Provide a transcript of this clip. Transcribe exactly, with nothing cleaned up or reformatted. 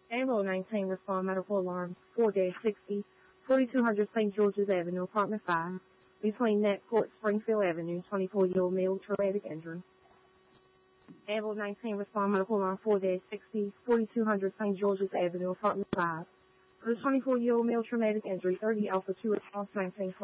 Ambulance nineteen, respond medical alarm, four sixty, forty-two hundred Saint George's Avenue, apartment five, between Neck Court, Springfield Avenue, twenty-four-year-old male, traumatic injury. Ambulance nineteen, respond medical alarm, four sixty, forty-two hundred Saint George's Avenue, apartment five, for the twenty-four-year-old male, traumatic injury, thirty Alpha two, response nineteen.